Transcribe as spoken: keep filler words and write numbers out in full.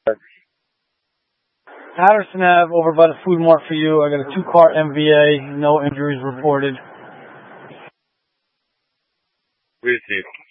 Patterson Ave over by the Food Mart for you. I got a two-car M V A, no injuries reported. Received.